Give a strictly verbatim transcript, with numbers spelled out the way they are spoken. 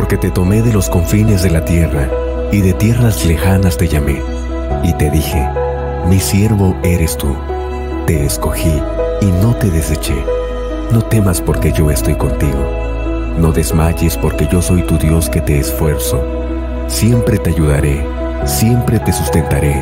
porque te tomé de los confines de la tierra, y de tierras lejanas te llamé, y te dije, mi siervo eres tú. Te escogí y no te deseché. No temas porque yo estoy contigo. No desmayes porque yo soy tu Dios que te esfuerzo. Siempre te ayudaré, siempre te sustentaré,